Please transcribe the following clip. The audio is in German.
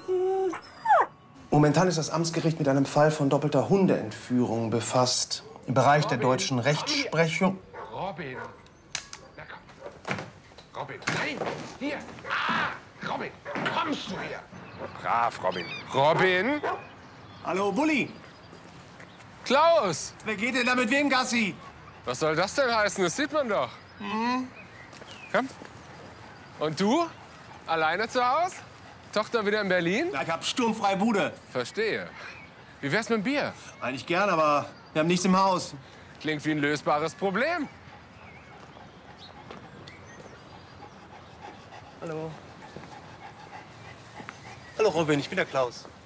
Momentan ist das Amtsgericht mit einem Fall von doppelter Hundeentführung befasst. Im Bereich der deutschen Rechtsprechung. Robin. Na komm. Robin, nein, hier. Ah, Robin, kommst du her? Brav, Robin. Robin? Hallo, Bulli. Klaus! Wer geht denn da mit wem, Gassi? Was soll das denn heißen? Das sieht man doch. Komm. Und du? Alleine zu Hause? Tochter wieder in Berlin? Ja, ich hab sturmfreie Bude. Verstehe. Wie wär's mit dem Bier? Eigentlich gern, aber wir haben nichts im Haus. Klingt wie ein lösbares Problem. Hallo. Hallo, Robin, ich bin der Klaus.